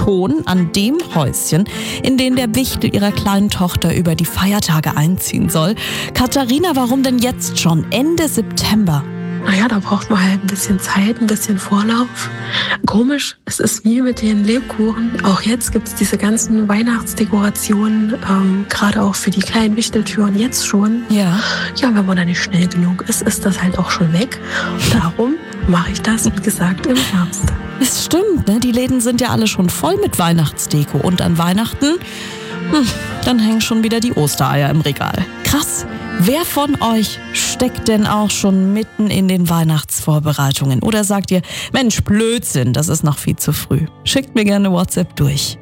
schon an dem Häuschen, in dem der Wichtel ihrer kleinen Tochter über die Feiertage einziehen soll. Katharina, warum denn jetzt schon? Ende September. Naja, da braucht man halt ein bisschen Zeit, ein bisschen Vorlauf. Komisch, es ist wie mit den Lebkuchen. Auch jetzt gibt es diese ganzen Weihnachtsdekorationen, gerade auch für die kleinen Wichteltüren jetzt schon. Ja, wenn man da nicht schnell genug ist das halt auch schon weg. Darum mache ich das, wie gesagt, im Herbst. es stimmt, ne? Die Läden sind ja alle schon voll mit Weihnachtsdeko. Und an Weihnachten, dann hängen schon wieder die Ostereier im Regal. Krass. Wer von euch steckt denn auch schon mitten in den Weihnachtsvorbereitungen? Oder sagt ihr, Mensch, Blödsinn, das ist noch viel zu früh? Schickt mir gerne WhatsApp durch.